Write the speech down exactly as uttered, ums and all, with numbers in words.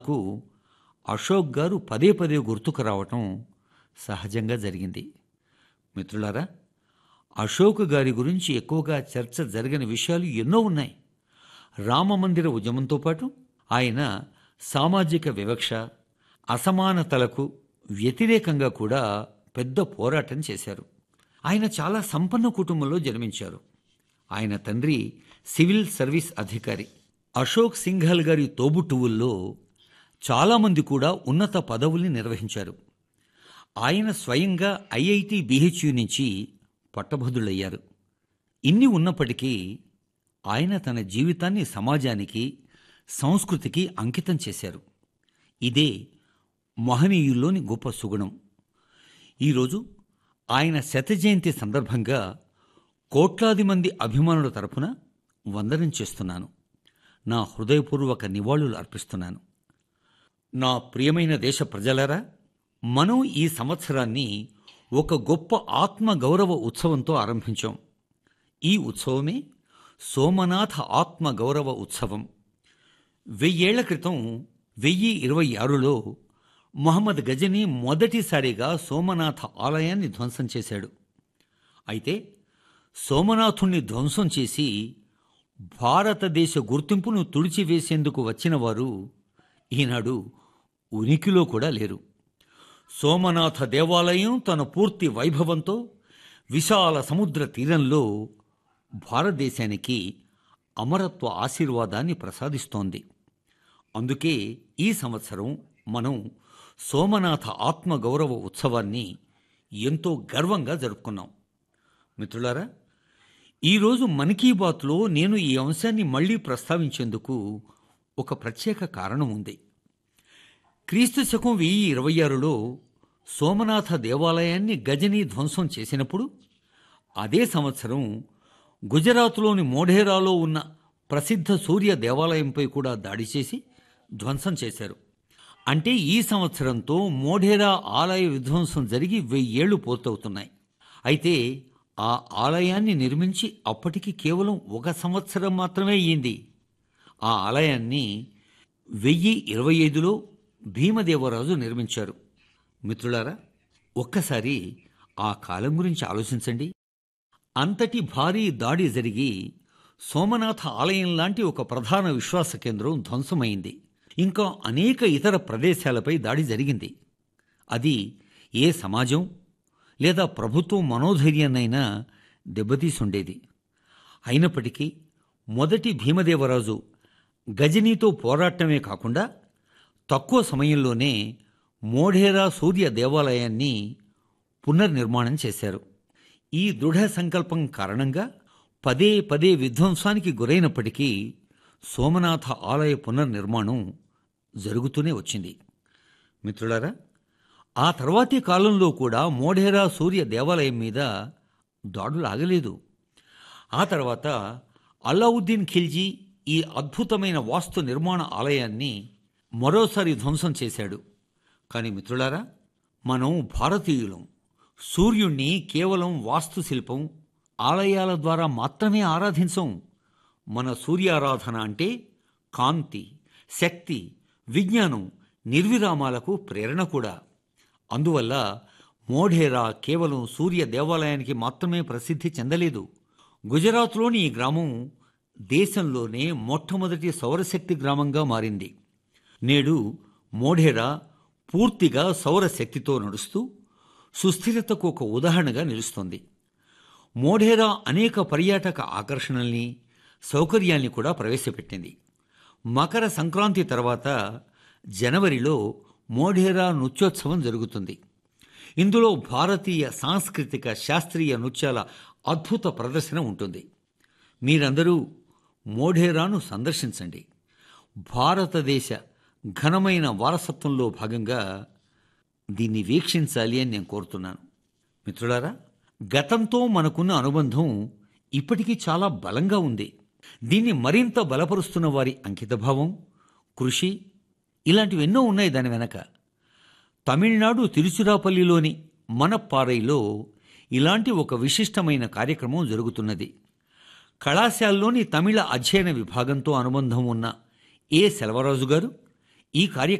కు అశోక్ గారు పదే పదే గుర్తుకు రావటం సహజంగా జరిగింది. మిత్రులారా, అశోక్ గారి గురించి ఎక్కువగా చర్చ జరగని విషయాలు ఎన్నో ఉన్నాయి. రామమందిర ఉద్యమంతో పాటు ఆయన సామాజిక వివక్ష, అసమానతలకు వ్యతిరేకంగా కూడా పెద్ద పోరాటం చేశారు. ఆయన చాలా సంపన్న కుటుంబంలో జన్మించారు. ఆయన తండ్రి సివిల్ సర్వీస్ అధికారి. అశోక్ సింఘాల్ గారి తోబుట్టువుల్లో చాలామంది కూడా ఉన్నత పదవుల్ని నిర్వహించారు. ఆయన స్వయంగా ఐఐటి బిహెచ్యు నుంచి పట్టభద్రులయ్యారు. ఇన్ని ఉన్నప్పటికీ ఆయన తన జీవితాన్ని సమాజానికి, సంస్కృతికి అంకితం చేశారు. ఇదే మహనీయుల్లోని గొప్ప సుగుణం. ఈరోజు ఆయన శత జయంతి సందర్భంగా కోట్లాది మంది అభిమానుల తరపున వందనం చేస్తున్నాను. నా హృదయపూర్వక నివాళులు అర్పిస్తున్నాను. నా ప్రియమైన దేశ ప్రజలారా, మనం ఈ సంవత్సరాన్ని ఒక గొప్ప ఆత్మ గౌరవ ఉత్సవంతో ఆరంభించాం. ఈ ఉత్సవమే సోమనాథ ఆత్మ గౌరవ ఉత్సవం. వెయ్యేళ్ల క్రితం వెయ్యి ఇరవై ఆరులో మహమ్మద్ గజనీ మొదటిసారిగా సోమనాథ ఆలయాన్ని ధ్వంసం చేశాడు. అయితే సోమనాథుణ్ణి ధ్వంసం చేసి భారతదేశ గుర్తింపును తుడిచివేసేందుకు వచ్చిన వారు ఈనాడు ఉనికిలో కూడా లేరు. సోమనాథ దేవాలయం తన పూర్తి వైభవంతో విశాల సముద్ర తీరంలో భారతదేశానికి అమరత్వ ఆశీర్వాదాన్ని ప్రసాదిస్తోంది. అందుకే ఈ సంవత్సరం మనం సోమనాథ ఆత్మగౌరవ ఉత్సవాన్ని ఎంతో గర్వంగా జరుపుకున్నాం. మిత్రులారా, ఈరోజు మన్ కీ బాత్లో నేను ఈ అంశాన్ని మళ్లీ ప్రస్తావించేందుకు ఒక ప్రత్యేక కారణం ఉంది. క్రీస్తు శకం వెయ్యి ఇరవై ఆరులో సోమనాథ దేవాలయాన్ని గజనీ ధ్వంసం చేసినప్పుడు అదే సంవత్సరం గుజరాత్లోని మోఢేరాలో ఉన్న ప్రసిద్ధ సూర్య దేవాలయంపై కూడా దాడి చేసి ధ్వంసం చేశారు. అంటే ఈ సంవత్సరంతో మోఢేరా ఆలయ విధ్వంసం జరిగి వెయ్యేళ్లు పూర్తవుతున్నాయి. అయితే ఆ ఆలయాన్ని నిర్మించి అప్పటికి కేవలం ఒక సంవత్సరం మాత్రమే అయ్యింది. ఆ ఆలయాన్ని వెయ్యి ఇరవై ఐదులో భీమదేవరాజు నిర్మించారు. మిత్రులారా, ఒక్కసారి ఆ కాలం గురించి ఆలోచించండి. అంతటి భారీ దాడి జరిగి సోమనాథ ఆలయం లాంటి ఒక ప్రధాన విశ్వాస కేంద్రం ధ్వంసమైంది. ఇంకా అనేక ఇతర ప్రదేశాలపై దాడి జరిగింది. అది ఏ సమాజం లేదా ప్రభుత్వం మనోధైర్యాన్నైనా దెబ్బతీసుండేది. అయినప్పటికీ మొదటి భీమదేవరాజు గజనీతో పోరాటమే కాకుండా తక్కువ సమయంలోనే మోఢేరా సూర్య దేవాలయాన్ని పునర్నిర్మాణం చేశారు. ఈ దృఢ సంకల్పం కారణంగా పదే పదే విధ్వంసానికి గురైనప్పటికీ సోమనాథ ఆలయ పునర్నిర్మాణం జరుగుతూనే వచ్చింది. మిత్రులారా, ఆ తర్వాతి కాలంలో కూడా మోఢేరా సూర్య దేవాలయం మీద దాడులు ఆగలేదు. ఆ తర్వాత అల్లావుద్దీన్ ఖిల్జీ ఈ అద్భుతమైన వాస్తు నిర్మాణ ఆలయాన్ని మరోసారి ధ్వంసం చేశాడు. కానీ మిత్రులారా, మనం భారతీయులం సూర్యుణ్ణి కేవలం వాస్తుశిల్పం, ఆలయాల ద్వారా మాత్రమే ఆరాధించం. మన సూర్యారాధన అంటే కాంతి, శక్తి, విజ్ఞానం, నిర్విరామాలకు ప్రేరణ కూడా. అందువల్ల మోఢేరా కేవలం సూర్య దేవాలయానికి మాత్రమే ప్రసిద్ధి చెందలేదు. గుజరాత్లోని ఈ గ్రామం దేశంలోనే మొట్టమొదటి సౌరశక్తి గ్రామంగా మారింది. నేడు మోఢేరా పూర్తిగా సౌరశక్తితో నడుస్తూ సుస్థిరతకు ఒక ఉదాహరణగా నిలుస్తోంది. మోఢేరా అనేక పర్యాటక ఆకర్షణల్ని, సౌకర్యాల్ని కూడా ప్రవేశపెట్టింది. మకర సంక్రాంతి తర్వాత జనవరిలో మోఢేరా నృత్యోత్సవం జరుగుతుంది. ఇందులో భారతీయ సాంస్కృతిక శాస్త్రీయ నృత్యాల అద్భుత ప్రదర్శన ఉంటుంది. మీరందరూ మోఢేరాను సందర్శించండి. భారతదేశ ఘనమైన వారసత్వంలో భాగంగా దీన్ని వీక్షించాలి అని నేను కోరుతున్నాను. మిత్రులారా, గతంతో మనకున్న అనుబంధం ఇప్పటికీ చాలా బలంగా ఉంది. దీన్ని మరింత బలపరుస్తున్న వారి అంకితభావం, కృషి ఇలాంటివి ఎన్నో ఉన్నాయి దాని వెనక. తమిళనాడు తిరుచిరాపల్లిలోని మనప్పారైలో ఇలాంటి ఒక విశిష్టమైన కార్యక్రమం జరుగుతున్నది. కళాశాలలోని తమిళ అధ్యయన విభాగంతో అనుబంధం ఉన్న ఏ సెల్వరాజు గారు ఈ కార్య